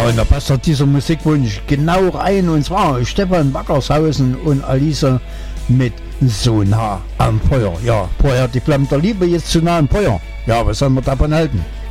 Ja, und da passt doch dieser Musikwunsch genau rein. Und zwar Stefan Wackershausen und Alice mit So nah am Feuer. Ja, vorher die Flamme der Liebe, jetzt zu nah am Feuer. Ja, was soll man davon halten?